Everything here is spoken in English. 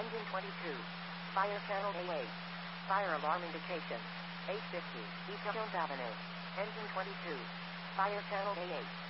Engine 22. Fire channel A8. Fire alarm indication. 850 East Jones Avenue. Engine 22. Fire channel A8.